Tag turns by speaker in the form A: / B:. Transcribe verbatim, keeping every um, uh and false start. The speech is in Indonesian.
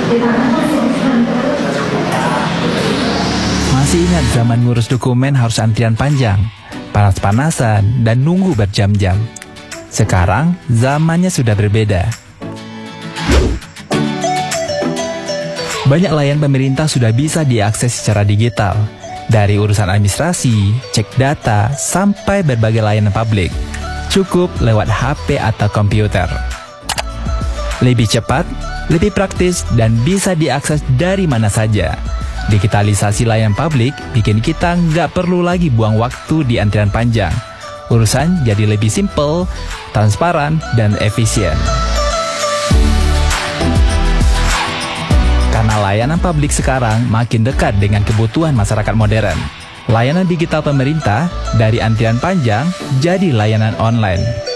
A: Masih ingat zaman ngurus dokumen harus antrian panjang, panas-panasan, dan nunggu berjam-jam. Sekarang zamannya sudah berbeda. Banyak layanan pemerintah sudah bisa diakses secara digital, dari urusan administrasi, cek data, sampai berbagai layanan publik. Cukup lewat H P atau komputer. Lebih cepat, lebih praktis, dan bisa diakses dari mana saja. Digitalisasi layanan publik bikin kita nggak perlu lagi buang waktu di antrian panjang. Urusan jadi lebih simpel, transparan, dan efisien. Karena layanan publik sekarang makin dekat dengan kebutuhan masyarakat modern. Layanan digital pemerintah dari antrian panjang jadi layanan online.